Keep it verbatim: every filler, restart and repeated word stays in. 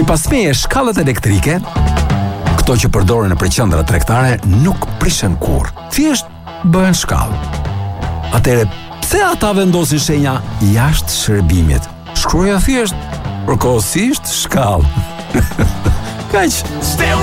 Sipas meje, shkallët elektrike, këto që përdoren në qendra tregtare, nuk prishen kurrë. Thjesht bëhen shkallë. Atëre, pse ata vendosin shenja jashtë shërbimit? Shkruaja thjesht përkohësisht shkallë. Kaq.